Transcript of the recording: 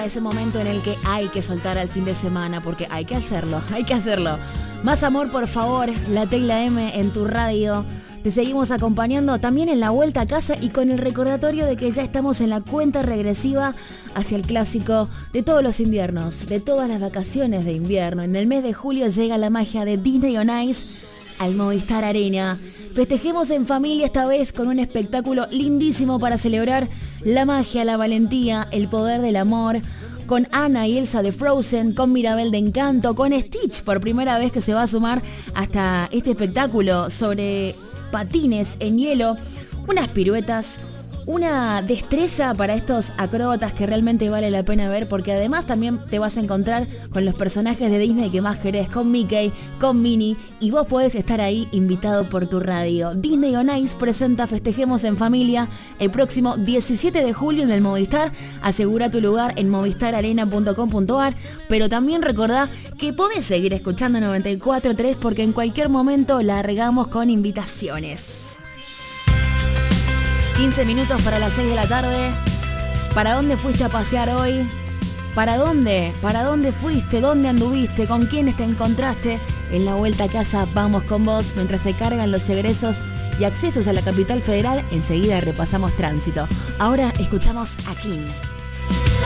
Ese momento en el que hay que soltar al fin de semana, porque hay que hacerlo. Más amor, por favor, la Tecla M en tu radio. Te seguimos acompañando también en la vuelta a casa y con el recordatorio de que ya estamos en la cuenta regresiva hacia el clásico de todos los inviernos, de todas las vacaciones de invierno. En el mes de julio llega la magia de Disney on Ice al Movistar Arena. Festejemos en familia esta vez con un espectáculo lindísimo para celebrar la magia, la valentía, el poder del amor, con Anna y Elsa de Frozen, con Mirabel de Encanto, con Stitch por primera vez que se va a sumar hasta este espectáculo sobre patines en hielo, unas piruetas, una destreza para estos acróbatas que realmente vale la pena ver, porque además también te vas a encontrar con los personajes de Disney que más querés, con Mickey, con Minnie, y vos podés estar ahí invitado por tu radio. Disney on Ice presenta Festejemos en Familia el próximo 17 de julio en el Movistar. Asegura tu lugar en movistararena.com.ar, pero también recordá que podés seguir escuchando 94.3 porque en cualquier momento largamos con invitaciones. 15 minutos para las 6 de la tarde. ¿Para dónde fuiste a pasear hoy? ¿Para dónde? ¿Para dónde fuiste? ¿Dónde anduviste? ¿Con quiénes te encontraste? En la vuelta a casa vamos con vos. Mientras se cargan los egresos y accesos a la capital federal, enseguida repasamos tránsito. Ahora escuchamos a King.